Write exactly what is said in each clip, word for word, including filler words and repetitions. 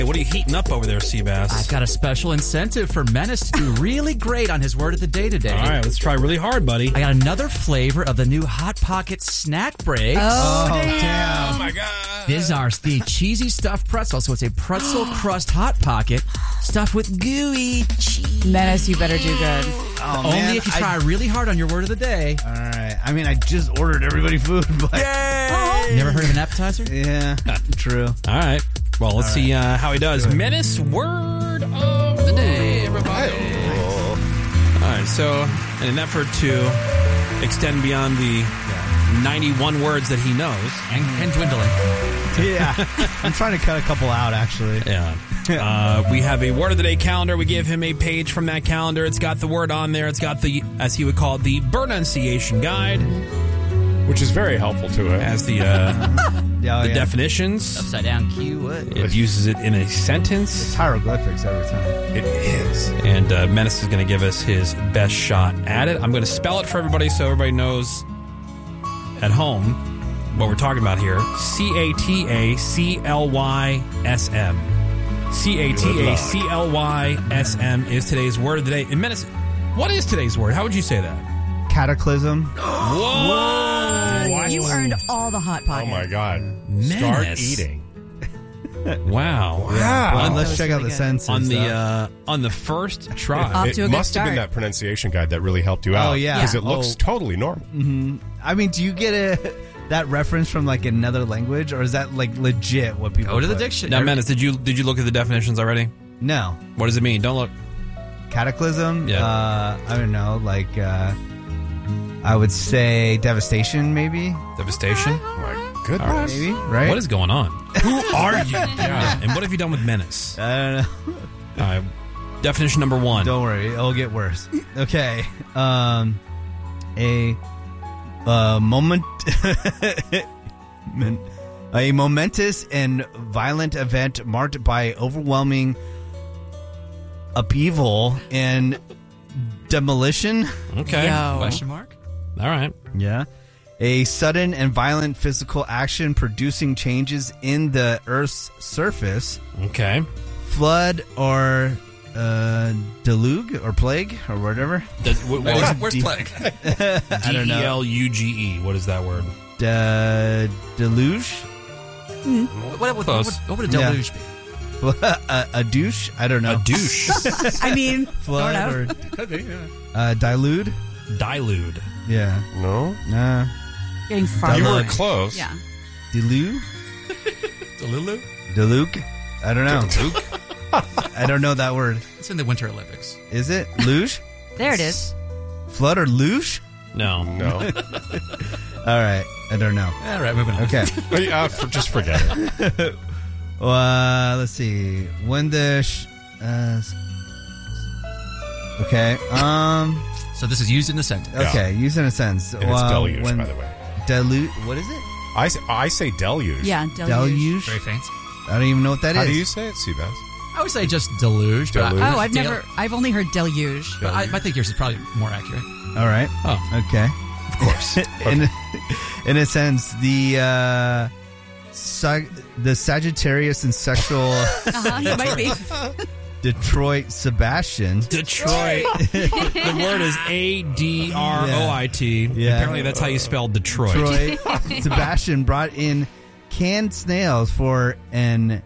Hey, what are you heating up over there, Seabass? I've got a special incentive for Menace to do really great on his word of the day today. All right, let's try really hard, buddy. I got another flavor of the new Hot Pocket snack breaks. Oh, Oh, damn. damn. Oh, my God. These are the cheesy stuffed pretzel. So it's a pretzel crust Hot Pocket stuffed with gooey cheese. Menace, you better do good. Oh, Only man, if you I- try really hard on your word of the day. All right. I mean, I just ordered everybody food, but You never heard of an appetizer? yeah, true. All right. Well, let's see uh, how he does. Menace word of the day, everybody. All right. So, in an effort to extend beyond the ninety-one words that he knows. And, and dwindling. Yeah, I'm trying to cut a couple out, actually. Yeah. Uh, we have a word of the day calendar. We give him a page from that calendar. It's got the word on there. It's got the, as he would call it, the pronunciation guide. Which is very helpful to it. As the uh, Yeah, oh, the yeah. definitions. Upside down keyword. It uses it in a sentence. It's hieroglyphics every time. It is. And uh, Menace is going to give us his best shot at it. I'm going to spell it for everybody so everybody knows at home what we're talking about here. C A T A C L Y S M. C A T A C L Y S M is today's word of the day. And Menace, what is today's word? How would you say that? Cataclysm. Whoa! You earned all the Hot Oh Pocket. my God. Menace. Start eating. Wow. Yeah. Well, That let's was check out really the good. senses. On the though. uh, on the first try. Off It to a good must have been start. that pronunciation guide that really helped you out. Oh, yeah. Because it looks Oh. totally normal. I mean, do you get a that reference from like another language, or is that like legit what people Go to the put? dictionary. Now, Menace, did you did you look at the definitions already? No. What does it mean? Don't look. Cataclysm? Yeah. Uh, I don't know. Like, uh, I would say devastation, maybe? Devastation. Oh my goodness. Maybe, right? What is going on? Who are you? Yeah. And what have you done with Menace? I don't know. All right. Definition number one. Don't worry, it'll get worse. Okay. Um, a uh, moment, men- a momentous and violent event marked by overwhelming upheaval and demolition. Okay. Yo. Question mark? All right. Yeah. A sudden and violent physical action producing changes in the Earth's surface, Okay. flood or uh, deluge or plague or whatever. Does, what, what, Where's, D where's plague? I don't know. E L U G E. What is that word? De- deluge? what, what, what, Close. what, what would a deluge be? a, a douche? I don't know. A douche. I mean, Flood sort of. or uh, dilute? Dilute. Yeah. No? Nah. Getting far. You were Dilute. close. Yeah. Delu? Dilute? Deluge? I don't know. I don't know that word. It's in the Winter Olympics. Is it? Luge? There it is. Flood or luge? No. No. All right. I don't know. All right, moving on. Okay. uh, for, just forget it. Uh, let's see. When the sh- uh, s- okay. Um. So this is used in the sentence. Okay. Use in a sentence. And it's Well, deluge, when by the way. Dilute. What is it? I, s- I say deluge. Yeah, deluge. Deluge. Very fancy. I don't even know what that is. How do you say it, Seabass? I would say just deluge. But Deluge. I, Oh, I've Del- never. I've only heard deluge. But I, I think yours is probably more accurate. All right. Oh. Okay. Of course. in, in a sense, the uh, sag- the Sagittarius and sexual Uh-huh, he might be. Detroit Sebastian. Detroit. The word is A D R O I T. Yeah. Apparently that's how you spell Detroit. Detroit Sebastian brought in canned snails for an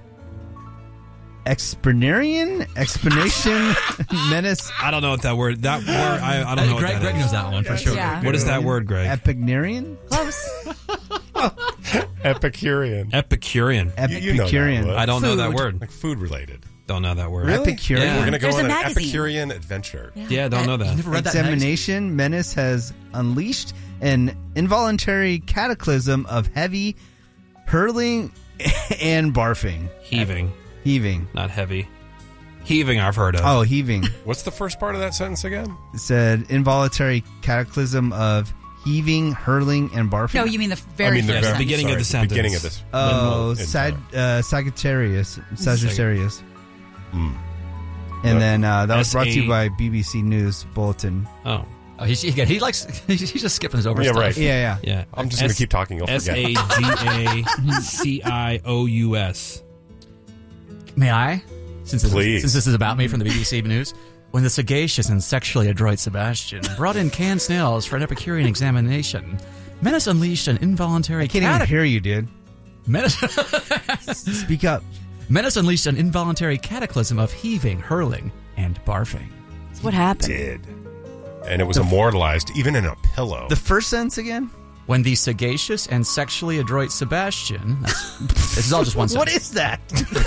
explanation explanation menace I don't know what that word. That word. I, I don't know. Uh, Greg, what that Greg is. knows that one for sure. Yeah. What is that word, Greg? Epignarian Close. Epicurean. Epicurean. You- you know that Epicurean word. I don't know that Food. word. Like food related. Don't know that word. Epicurean Yeah. We're going to go There's on a an magazine. Epicurean adventure. Yeah, don't know that. Never read that next. examination menace has unleashed an involuntary cataclysm of heavy hurling and barfing. Heaving, Heaving. not heavy. Heaving, I've heard of. Oh, heaving. What's the first part of that sentence again? It said involuntary cataclysm of heaving, hurling, and barfing. No, you mean the very I mean, the first very, sentence. beginning of sorry, the sentence. beginning of this. Oh, in- Sag, uh, Sagittarius. Sagittarius. Mm. And then uh, that was S brought to A you by B B C News Bulletin. Oh, Oh, he's, he, he likes. He's just skipping his over Yeah, stuff. right. Yeah, yeah. yeah. I'm just going to keep talking. You'll S forget. A G A C I O U S. May I? Since this, Please. since this is about me from the B B C News. When the sagacious and sexually adroit Sebastian brought in canned snails for an Epicurean examination, Menace unleashed an involuntary I can't even catac- hear you, dude. Menace, Speak up. Menace unleashed an involuntary cataclysm of heaving, hurling, and barfing. What happened? Did. And it was immortalized even in a pillow. The first sentence again? When the sagacious and sexually adroit Sebastian... That's, this is all just one sentence. What is that?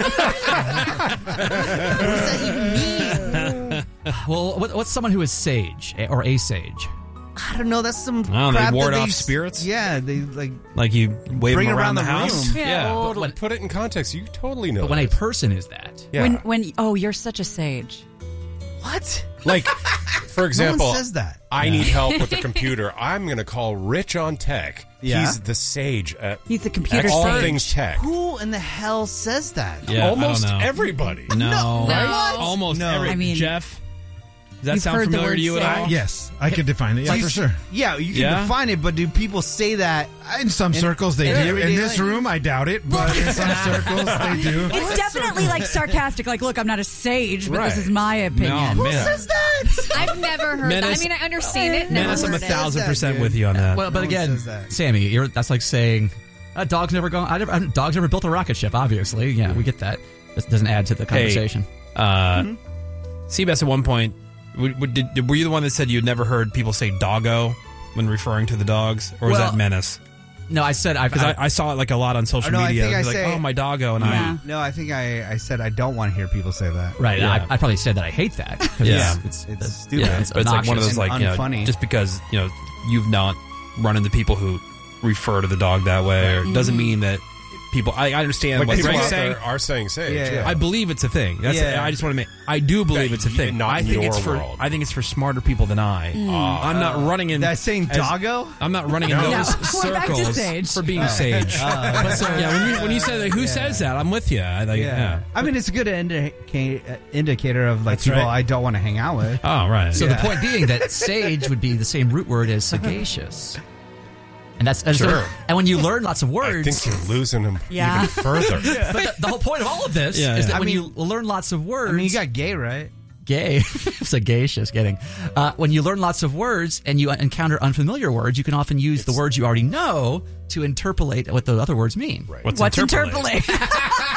Well, what, what's someone who is sage eh, or a sage? I don't know. That's some Oh, they crap ward that off s- spirits? Yeah, they like. Like you wave Bring them it around, around the, the house. room. Yeah. But when- put it in context. You totally know But when a this. person is that, Yeah. When when oh, you're such a sage. What? Like, for No example, one says that. I need help with the computer. I'm going to call Rich on tech. Yeah. He's the sage at He's the computer all sage. things tech. Who in the hell says that? Yeah, I don't Almost know. everybody. No, No. right? Almost No. every. I mean, Jeff, does that you've sound heard the familiar word to you at sage. all? Yes, I could define it. Yeah, Like, for sure. Yeah, you can Yeah? define it, but do people say that? In some In- circles, they in do. everyday In this life. room, I doubt it, but in some circles, they do. It's definitely like sarcastic. Like, look, I'm not a sage, but Right. this is my opinion. No, Who man. says that? I've never heard that. Menace- I mean, I understand it. Never Menace, I'm a heard it. thousand that, percent dude. with you on that. well, but No one again, says that. Sammy, you're, that's like saying a dog's never gone. I never, a dog's never built a rocket ship. Obviously, yeah, we get that. This doesn't add to the conversation. Uh, Mm-hmm. Seabass, at one point, w- w- did, did- were you the one that said you'd never heard people say doggo when referring to the dogs? Or was Well, that Menace? No, I said I've. Because I, I, I saw it like a lot on social Oh, no, I media. think It was I like, say- oh, my doggo. And Yeah. No, I think I, I said I don't want to hear people say that. right. Yeah. I, I probably said that I hate that. 'cause Yeah. it's, It's it's, stupid. Yeah, it's but it's like one of obnoxious. those, like, and you know, unfunny. just because, you know, you've not run into people who refer to the dog that way, or doesn't mean that people. I, I understand Like what people Greg's out saying. there are saying sage. Yeah, Yeah, yeah. I believe it's a thing. That's Yeah. I just want to make. I do believe Yeah, it's a y- thing. not I in think your it's for. world. I think it's for smarter people than I. I'm not running in. That's saying as- doggo? I'm not running in No. those No, we're back to circles sage. for being sage. But so, yeah, when you when you say like, who says that, I'm with you. I like, yeah. I mean, it's a good indica- uh, indicator of like That's people right. I don't want to hang out with. Oh right. So Yeah. the point being that sage would be the same root word as sagacious, and that's and, so- Sure. and when you learn lots of I words, think you're losing him Yeah. even further. but the, the whole point of all of this Yeah, is yeah. that I when mean- you learn lots of words, I mean, you got gay, right? gay, sagacious, getting. Uh, when you learn lots of words and you encounter unfamiliar words, you can often use the words you already know to interpolate what the other words mean. Right. What's, What's interpolate? interpolate?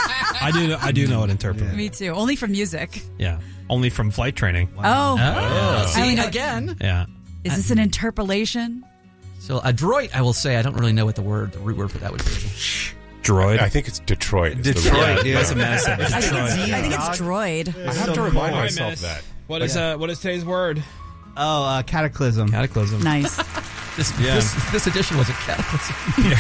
I do. I do know what interpolate. Me too. Only from music. Yeah. Only from flight training. Oh. Oh, see, I mean, again. Yeah. Is this an interpolation? So adroit, I will say, I don't really know what the word, the root word for that would be. Droid. I think it's Detroit. is the Detroit, real- dude. That's a mess. I think it's, Detroit. I think it's droid. I have to So remind cool. myself that. What is uh? What is today's word? Oh, uh, cataclysm. Cataclysm. Nice. This, Yeah. this, this edition was a cataclysm.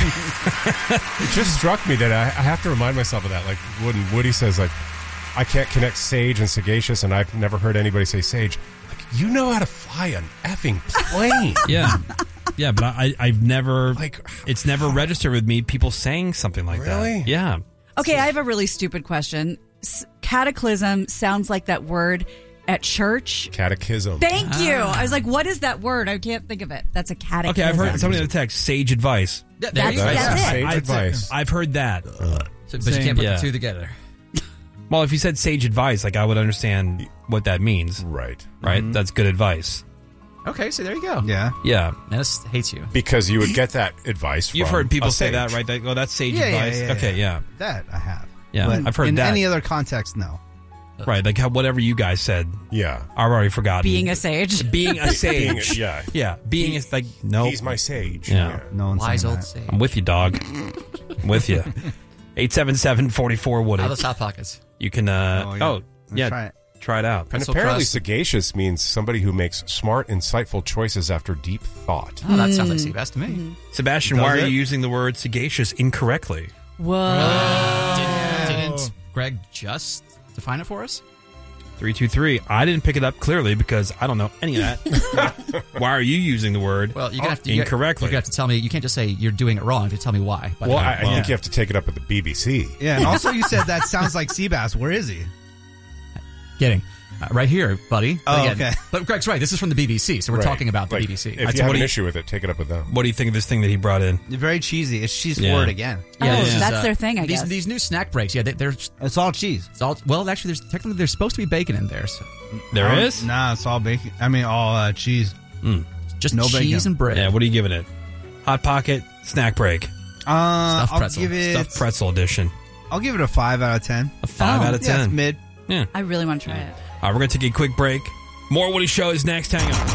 It just struck me that I, I have to remind myself of that. Like when Woody says, like, I can't connect sage and sagacious, and I've never heard anybody say sage. Like, you know how to fly an effing plane. Yeah. Yeah, but I, I've never Like, it's never registered with me people saying something like Really? that. Yeah. Okay, I have a really stupid question. S- cataclysm sounds like that word at church. Catechism. Thank you. I was like, what is that word? I can't think of it. That's a cataclysm. Okay, I've heard somebody in the text sage advice. There That's- you go. that's That's it. sage I've, advice. I've heard that. So- but you Same. can't put Yeah. the two together. Well, if you said sage advice, like I would understand what that means, Right. right? That's good advice. Okay, so there you go. Yeah. Yeah. Menace hates you. Because you would get that advice You've from heard people a say sage. that, right? That, oh, that's sage Yeah, yeah, advice. yeah, okay, yeah. yeah. That I have. Yeah, But I've heard in that. any other context, no. Right, like how, whatever you guys said, Yeah. I've already forgotten. Being a sage. Being a Being, sage. yeah. Yeah, being is like, no. He's my sage. Yeah. No one's Wise saying old that. sage. I'm with you, dog. I'm with you. eight seven seven, four four, Woody. Out of the South Pockets. You can, uh, Oh, oh, yeah. yeah, Let's try it. try it out. And Pretzel apparently crust. sagacious means somebody who makes smart, insightful choices after deep thought. Oh, that sounds like Seabass to me. Sebastian, Does why are it? you using the word sagacious incorrectly? Whoa. Didn't, didn't Greg just define it for us? three two three. I didn't pick it up clearly because I don't know any of that. Why are you using the word Well, you're gonna have to you incorrectly? You're gonna have to tell me. You can't just say you're doing it wrong. You have to tell me why. By the Well, way. I, I Well- think you have to take it up with the B B C. Yeah, and also you said that sounds like Seabass. Where is he? Kidding. Uh, right here, buddy. But Oh, again- okay. But Greg's right. This is from the B B C, so we're Right. talking about the Like, B B C. If That's you have what an he- issue with it, take it up with them. What do you think of this thing that he brought in? Very cheesy. It's cheese Yeah. forward again. Yeah, Oh, this is, that's uh, their thing, I these, guess. These new snack breaks, yeah, they, they're It's all cheese. it's all well. Actually, there's technically there's supposed to be bacon in there, so There Um, is? Nah, it's all bacon. I mean, all uh, cheese. just No cheese bacon. and bread. Yeah, what are you giving it? Hot Pocket snack break. Uh, Stuffed I'll pretzel. give it. Stuffed pretzel edition. I'll give it a five out of ten. A five Oh. out of Yeah, it's ten. mid. Yeah. I really want to try it. All right, we're going to take a quick break. More Woody Show is next. Hang on.